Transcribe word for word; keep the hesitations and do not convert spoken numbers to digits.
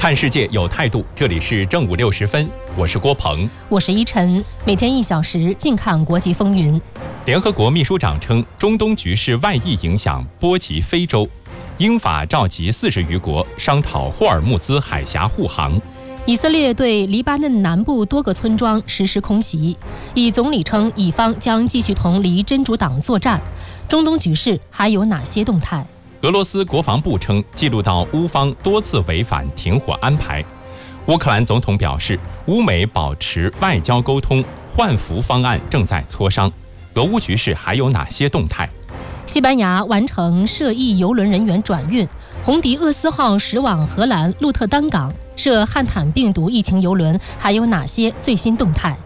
看世界有态度，这里是正午六时分，我是郭鹏， 我是依晨，每天一小时，静看国际风云。 联合国秘书长称，中东局势外溢影响波及非洲。英法召集四十余国商讨霍尔木兹海峡护航。 以色列对黎巴嫩南部多个村庄实施空袭，以总理称以方将继续同黎真主党作战。中东局势还有哪些动态？ 俄罗斯国防部称，记录到乌方多次违反停火安排。乌克兰总统表示，乌美保持外交沟通，换俘方案正在磋商。俄乌局势还有哪些动态？ 西班牙完成涉疫邮轮人员转运，红迪厄斯号驶往荷兰鹿特丹港，涉汉坦病毒疫情邮轮还有哪些最新动态？